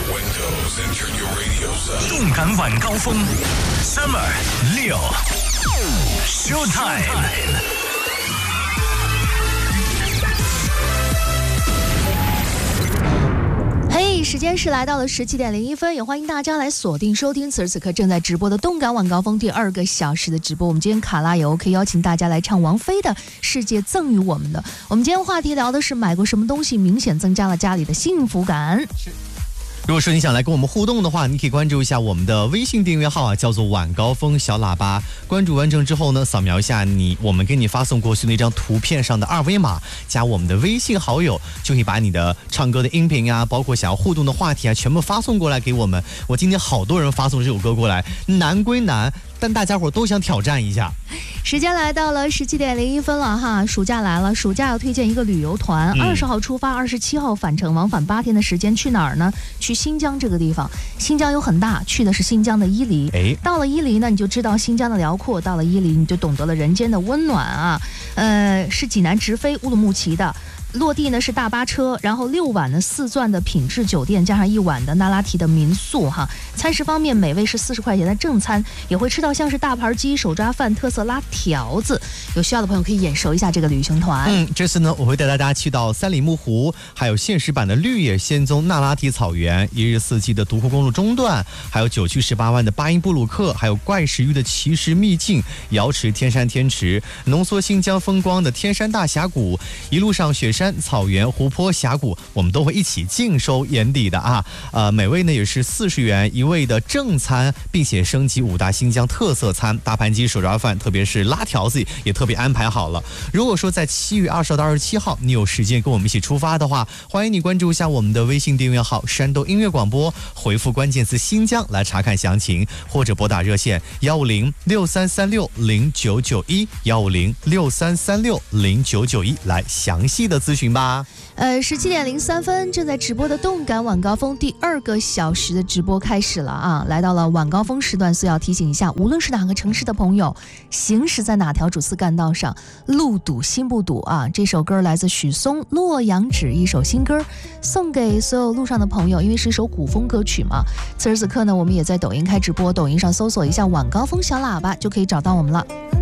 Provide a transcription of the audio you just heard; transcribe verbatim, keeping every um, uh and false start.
windows and turn your radios up. 动感晚高峰 Summer 六 Showtime。 嘿，时间是来到了十七点零一分，也欢迎大家来锁定收听此时此刻正在直播的动感晚高峰第二个小时的直播。我们今天卡拉也 OK 邀请大家来唱王菲的《世界赠予我们的》。我们今天话题聊的是买过什么东西明显增加了家里的幸福感。是。 如果说你想来跟我们互动的话，你可以关注一下我们的微信订阅号啊，叫做晚高峰小喇叭。关注完成之后呢，扫描一下你我们给你发送过去那张图片上的二维码，加我们的微信好友，就可以把你的唱歌的音频啊，包括想要互动的话题啊，全部发送过来给我们。我今天好多人发送这首歌过来，难归难，但大家伙都想挑战一下。 时间来到了十七点零一分了哈，暑假来了，暑假要推荐一个旅游团，二十号出发，二十七号返程，往返八天的时间，去哪儿呢？去新疆这个地方。新疆有很大，去的是新疆的伊犁。哎，到了伊犁呢，你就知道新疆的辽阔；到了伊犁，你就懂得了人间的温暖啊。呃，是济南直飞乌鲁木齐的。落地呢是大巴车，然后六晚的四钻的品质酒店，加上一晚的那拉提的民宿哈。餐食方面，每位是四十块钱的正餐，也会吃到像是大盘鸡、手抓饭、特色拉条子。有需要的朋友可以眼熟一下这个旅行团。 嗯，这次呢我会带大家去到三里木湖，还有现实版的绿野仙踪那拉提草原，一日四季的独库公路中段，还有九曲十八弯的巴音布鲁克，还有怪石域的奇石秘境、瑶池天山天池，浓缩新疆风光的天山大峡谷，一路上雪山、草原、湖泊、峡谷，我们都会一起尽收眼底的啊！呃，每位呢也是四十元一位的正餐，并且升级五大新疆特色餐，大盘鸡、手抓饭，特别是拉条子也特别安排好了。如果说在七月二十号到二十七号你有时间跟我们一起出发的话，欢迎你关注一下我们的微信订阅号山东音乐广播，回复关键词新疆来查看详情，或者拨打热线幺五零六三三六零九九一幺五零六三三六零九九一来详细的咨询吧。 呃，十七点零三分，正在直播的动感晚高峰第二个小时的直播开始了啊！来到了晚高峰时段，所以要提醒一下，无论是哪个城市的朋友，行驶在哪条主次干道上，路堵心不堵啊！这首歌来自许嵩《洛阳纸》，一首新歌，送给所有路上的朋友，因为是一首古风歌曲嘛。此时此刻呢，我们也在抖音开直播，抖音上搜索一下晚高峰小喇叭就可以找到我们了。